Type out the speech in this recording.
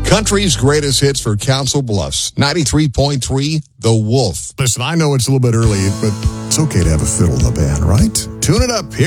Country's greatest hits for Council Bluffs. 93.3 The Wolf. Listen, I know it's a little bit early, but it's okay to have a fiddle in the band, right? Tune it up here.